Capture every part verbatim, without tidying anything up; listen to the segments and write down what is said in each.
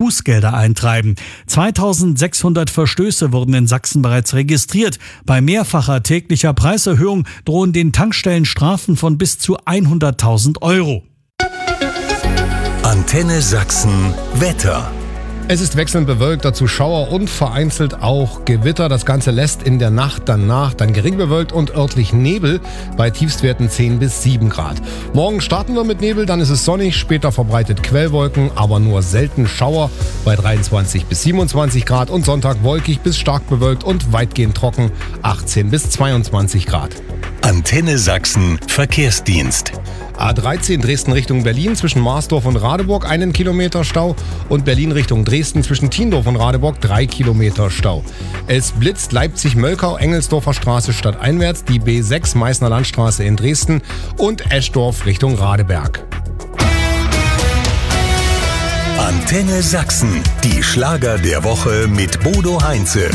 Bußgelder eintreiben. zweitausendsechshundert Verstöße wurden in Sachsen bereits registriert. Bei mehrfacher täglicher Preiserhöhung drohen den Tankstellen Strafen von bis zu hunderttausend Euro. Antenne Sachsen Wetter. Es ist wechselnd bewölkt, dazu Schauer und vereinzelt auch Gewitter. Das Ganze lässt in der Nacht danach dann gering bewölkt und örtlich Nebel bei Tiefstwerten zehn bis sieben Grad. Morgen starten wir mit Nebel, dann ist es sonnig, später verbreitet Quellwolken, aber nur selten Schauer bei dreiundzwanzig bis siebenundzwanzig Grad und Sonntag wolkig bis stark bewölkt und weitgehend trocken, achtzehn bis zweiundzwanzig Grad. Antenne Sachsen Verkehrsdienst. A dreizehn Dresden Richtung Berlin zwischen Marsdorf und Radeburg einen Kilometer Stau und Berlin Richtung Dresden zwischen Tiendorf und Radeburg drei Kilometer Stau. Es blitzt Leipzig-Möllkau, Engelsdorfer Straße stadteinwärts, die B sechs Meißner Landstraße in Dresden und Eschdorf Richtung Radeberg. Antenne Sachsen, die Schlager der Woche mit Bodo Heinze.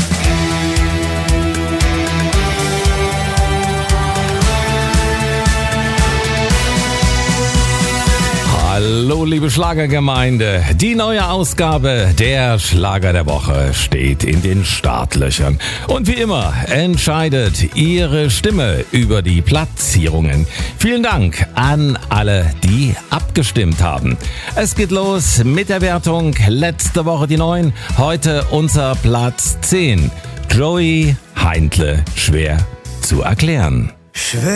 Hallo liebe Schlagergemeinde, die neue Ausgabe der Schlager der Woche steht in den Startlöchern. Und wie immer entscheidet Ihre Stimme über die Platzierungen. Vielen Dank an alle, die abgestimmt haben. Es geht los mit der Wertung. Letzte Woche die neun, heute unser Platz zehn. Joey Heindle, schwer zu erklären. Schwer